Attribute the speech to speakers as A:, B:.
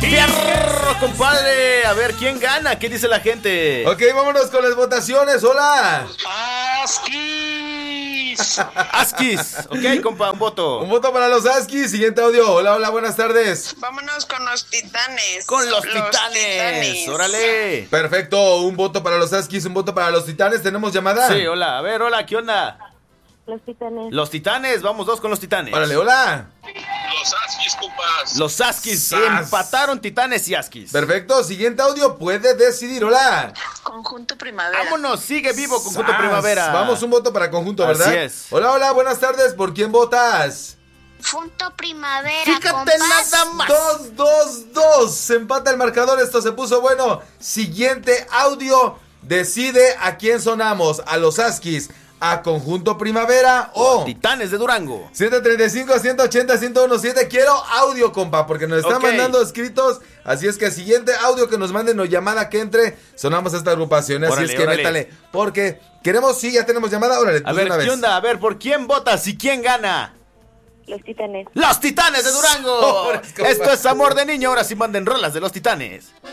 A: ¡Fierro, compadre! A ver, ¿quién gana? ¿Qué dice la gente?
B: Ok, vámonos con las votaciones. ¡Hola!
A: Askis. Ok, compa, un voto.
B: Un voto para los Askis. Siguiente audio. Hola, hola, buenas tardes.
C: Vámonos con los Titanes.
A: Con los titanes. Órale.
B: Perfecto, un voto para los Askis, un voto para los Titanes. ¿Tenemos llamada?
A: Sí, hola. A ver, hola, ¿qué onda?
D: Los Titanes.
A: Los Titanes, vamos dos con los Titanes.
B: Órale, hola.
E: Los Askis, compas.
A: Los Askis
B: Sas.
A: empataron Titanes y Askis.
B: Perfecto, siguiente audio. Puede decidir. Hola.
C: Conjunto Primavera.
A: Vámonos, sigue vivo Conjunto
B: Sas.
A: Primavera.
B: Vamos, un voto para conjunto, ¿verdad?
A: Así es.
B: Hola, hola, buenas tardes. ¿Por quién votas?
D: Junto Primavera.
A: Fíjate
D: compás.
A: nada más.
B: 2-2-2. Se empata el marcador. Esto se puso bueno. Siguiente audio. Decide a quién sonamos. A los Askis, a Conjunto Primavera o
A: Titanes de Durango.
B: 135, 180, 117. Quiero audio, compa, porque nos están
A: Ok.
B: mandando escritos. Así es que siguiente audio que nos manden o llamada que entre, sonamos a esta agrupación. Así
A: Órale,
B: es que
A: órale.
B: métale. Porque queremos, sí, ya tenemos llamada. Órale,
A: A
B: pues
A: ver,
B: una vez.
A: ¿qué onda? A ver, ¿por quién votas y quién gana?
D: Los Titanes.
A: ¡Los Titanes de Durango!
B: Sobres, compa.
A: Esto es Amor de Niño. Ahora sí manden rolas de los Titanes.